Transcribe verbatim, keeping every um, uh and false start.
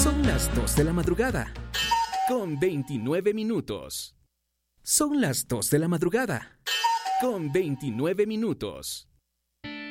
Son las dos de la madrugada, con veintinueve minutos. Son las dos de la madrugada, con veintinueve minutos.